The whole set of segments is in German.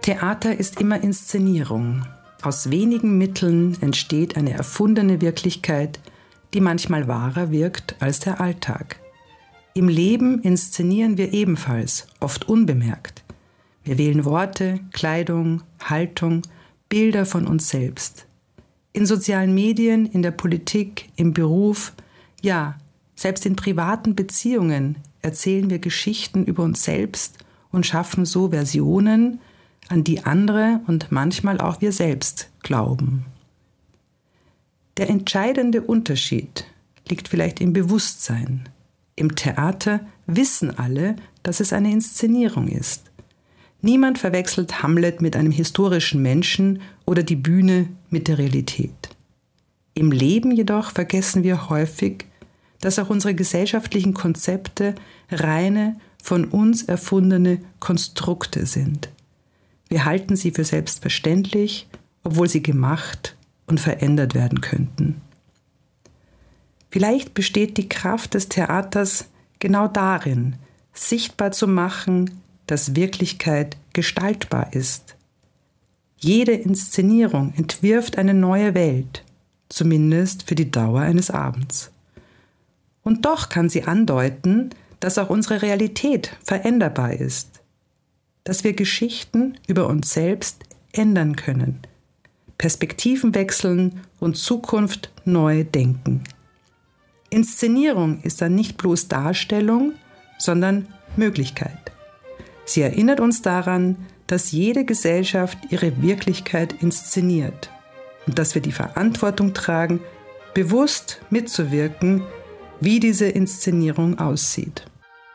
Theater ist immer Inszenierung. Aus wenigen Mitteln entsteht eine erfundene Wirklichkeit, die manchmal wahrer wirkt als der Alltag. Im Leben inszenieren wir ebenfalls, oft unbemerkt. Wir wählen Worte, Kleidung, Haltung, Bilder von uns selbst. In sozialen Medien, in der Politik, im Beruf, ja, selbst in privaten Beziehungen erzählen wir Geschichten über uns selbst und schaffen so Versionen, an die andere und manchmal auch wir selbst glauben. Der entscheidende Unterschied liegt vielleicht im Bewusstsein. Im Theater wissen alle, dass es eine Inszenierung ist. Niemand verwechselt Hamlet mit einem historischen Menschen oder die Bühne mit der Realität. Im Leben jedoch vergessen wir häufig, dass auch unsere gesellschaftlichen Konzepte reine, von uns erfundene Konstrukte sind. Wir halten sie für selbstverständlich, obwohl sie gemacht und verändert werden könnten. Vielleicht besteht die Kraft des Theaters genau darin, sichtbar zu machen, dass Wirklichkeit gestaltbar ist. Jede Inszenierung entwirft eine neue Welt, zumindest für die Dauer eines Abends. Und doch kann sie andeuten, dass auch unsere Realität veränderbar ist, dass wir Geschichten über uns selbst ändern können, Perspektiven wechseln und Zukunft neu denken. Inszenierung ist dann nicht bloß Darstellung, sondern Möglichkeit. Sie erinnert uns daran, dass jede Gesellschaft ihre Wirklichkeit inszeniert und dass wir die Verantwortung tragen, bewusst mitzuwirken, wie diese Inszenierung aussieht.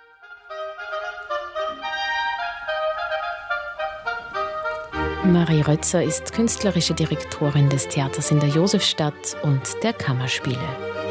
Marie Rötzer ist künstlerische Direktorin des Theaters in der Josefstadt und der Kammerspiele.